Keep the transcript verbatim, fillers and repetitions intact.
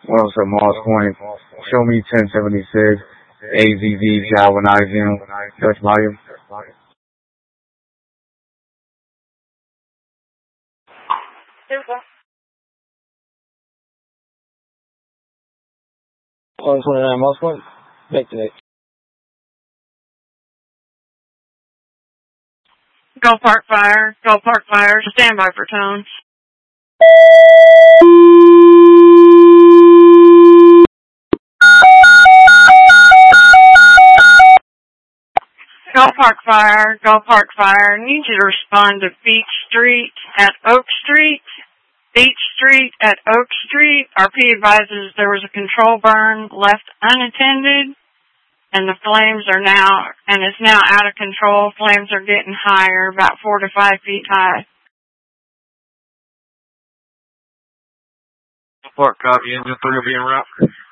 What's up, Moss Point? Show me ten seventy-six, A Z Z galvanizing, Dutch volume. one twenty-nine Moss Point, back to that. Go Park Fire, Go Park Fire, stand by for tones. Go Park Fire, Go Park Fire. Need you to respond to Beach Street at Oak Street. Beach Street at Oak Street. R P advises there was a control burn left unattended, and the flames are now, and it's now out of control. Flames are getting higher, about four to five feet high. Park copy, engine three will be en route.